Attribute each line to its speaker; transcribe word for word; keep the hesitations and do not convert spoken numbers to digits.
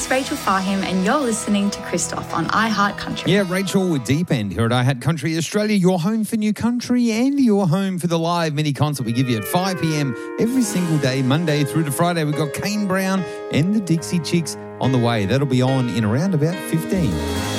Speaker 1: is Rachel Farham, and you're listening to Christoph on iHeart Country.
Speaker 2: Yeah, Rachel with Deep End here at iHeart Country Australia, your home for new country and your home for the live mini concert we give you at five p.m. every single day, Monday through to Friday. We've got Kane Brown and the Dixie Chicks on the way. That'll be on in around about fifteen.